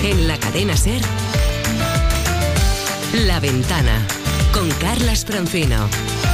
En la cadena SER, La Ventana, con Carlas Francino.